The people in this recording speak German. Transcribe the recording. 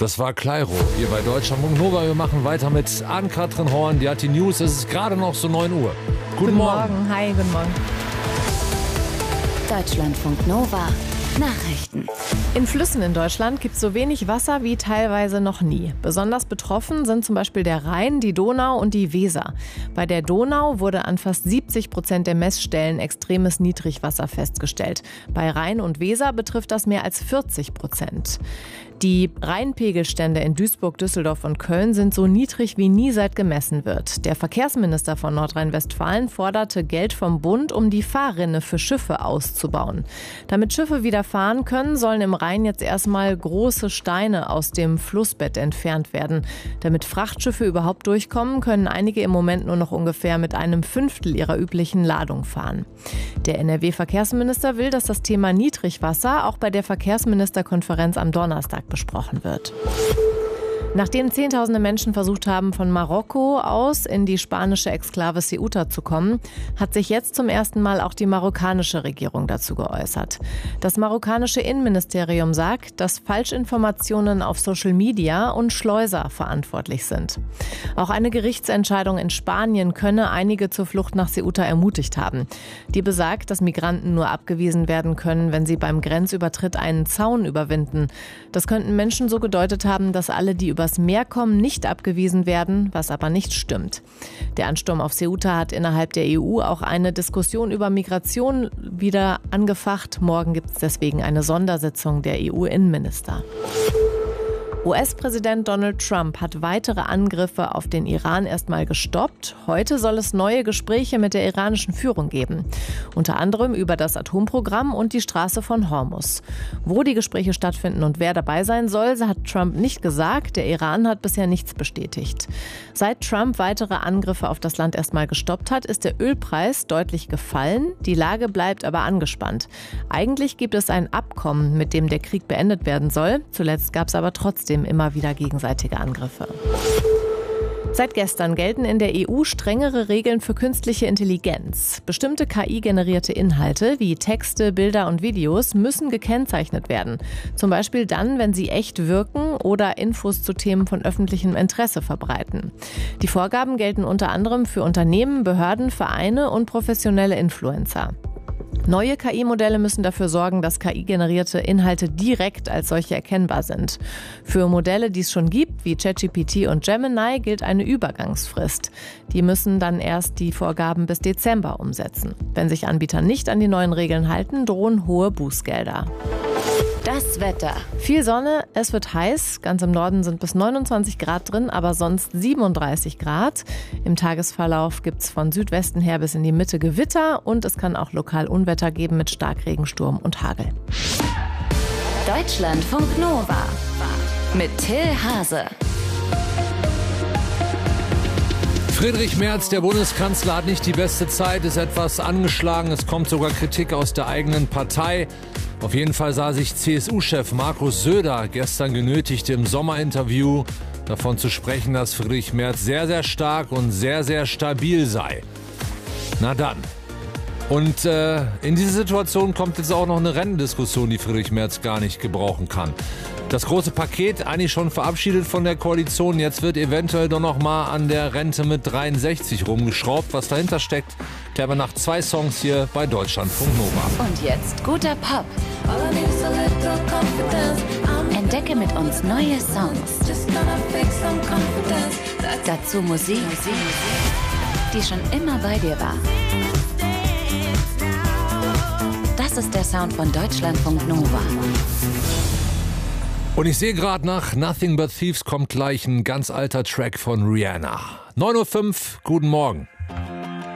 Das war Kleiro hier bei Deutschlandfunk Nova. Wir machen weiter mit Ann-Kathrin Horn. Die hat die News. Es ist gerade noch so 9 Uhr. Guten Morgen. Hi, guten Morgen. Deutschlandfunk Nova. Nachrichten. In Flüssen in Deutschland gibt es so wenig Wasser wie teilweise noch nie. Besonders betroffen sind zum Beispiel der Rhein, die Donau und die Weser. Bei der Donau wurde an fast 70% der Messstellen extremes Niedrigwasser festgestellt. Bei Rhein und Weser betrifft das mehr als 40%. Die Rheinpegelstände in Duisburg, Düsseldorf und Köln sind so niedrig wie nie seit gemessen wird. Der Verkehrsminister von Nordrhein-Westfalen forderte Geld vom Bund, um die Fahrrinne für Schiffe auszubauen. Damit Schiffe wieder fahren können, sollen im Rhein jetzt erstmal große Steine aus dem Flussbett entfernt werden. Damit Frachtschiffe überhaupt durchkommen, können einige im Moment nur noch ungefähr mit einem Fünftel ihrer üblichen Ladung fahren. Der NRW-Verkehrsminister will, dass das Thema Niedrigwasser auch bei der Verkehrsministerkonferenz am Donnerstag besprochen wird. Nachdem Zehntausende Menschen versucht haben, von Marokko aus in die spanische Exklave Ceuta zu kommen, hat sich jetzt zum ersten Mal auch die marokkanische Regierung dazu geäußert. Das marokkanische Innenministerium sagt, dass Falschinformationen auf Social Media und Schleuser verantwortlich sind. Auch eine Gerichtsentscheidung in Spanien könne einige zur Flucht nach Ceuta ermutigt haben. Die besagt, dass Migranten nur abgewiesen werden können, wenn sie beim Grenzübertritt einen Zaun überwinden. Das könnten Menschen so gedeutet haben, dass alle, die übers Meer kommen, nicht abgewiesen werden, was aber nicht stimmt. Der Ansturm auf Ceuta hat innerhalb der EU auch eine Diskussion über Migration wieder angefacht. Morgen gibt es deswegen eine Sondersitzung der EU-Innenminister. US-Präsident Donald Trump hat weitere Angriffe auf den Iran erstmal gestoppt. Heute soll es neue Gespräche mit der iranischen Führung geben. Unter anderem über das Atomprogramm und die Straße von Hormuz. Wo die Gespräche stattfinden und wer dabei sein soll, hat Trump nicht gesagt. Der Iran hat bisher nichts bestätigt. Seit Trump weitere Angriffe auf das Land erstmal gestoppt hat, ist der Ölpreis deutlich gefallen. Die Lage bleibt aber angespannt. Eigentlich gibt es ein Abkommen, mit dem der Krieg beendet werden soll. Zuletzt gab es aber trotzdem immer wieder gegenseitige Angriffe. Seit gestern gelten in der EU strengere Regeln für künstliche Intelligenz. Bestimmte KI-generierte Inhalte wie Texte, Bilder und Videos müssen gekennzeichnet werden. Zum Beispiel dann, wenn sie echt wirken oder Infos zu Themen von öffentlichem Interesse verbreiten. Die Vorgaben gelten unter anderem für Unternehmen, Behörden, Vereine und professionelle Influencer. Neue KI-Modelle müssen dafür sorgen, dass KI-generierte Inhalte direkt als solche erkennbar sind. Für Modelle, die es schon gibt, wie ChatGPT und Gemini, gilt eine Übergangsfrist. Die müssen dann erst die Vorgaben bis Dezember umsetzen. Wenn sich Anbieter nicht an die neuen Regeln halten, drohen hohe Bußgelder. Das Wetter. Viel Sonne, es wird heiß. Ganz im Norden sind bis 29 Grad drin, aber sonst 37 Grad. Im Tagesverlauf gibt es von Südwesten her bis in die Mitte Gewitter und es kann auch lokal Unwetter geben mit Starkregen, Sturm und Hagel. Deutschlandfunk Nova mit Till Hase. Friedrich Merz, der Bundeskanzler, hat nicht die beste Zeit, ist etwas angeschlagen. Es kommt sogar Kritik aus der eigenen Partei. Auf jeden Fall sah sich CSU-Chef Markus Söder gestern genötigt, im Sommerinterview davon zu sprechen, dass Friedrich Merz sehr, sehr stark und sehr, sehr stabil sei. Na dann. Und in diese Situation kommt jetzt auch noch eine Rentendiskussion, die Friedrich Merz gar nicht gebrauchen kann. Das große Paket eigentlich schon verabschiedet von der Koalition. Jetzt wird eventuell doch noch mal an der Rente mit 63 rumgeschraubt. Was dahinter steckt, klären wir nach 2 Songs hier bei Deutschlandfunk Nova. Und jetzt guter Pop. Entdecke mit uns neue Songs. Dazu Musik, die schon immer bei dir war. Das ist der Sound von Deutschlandfunk Nova. Und ich sehe gerade, nach Nothing But Thieves kommt gleich ein ganz alter Track von Rihanna. 9:05 Uhr, guten Morgen.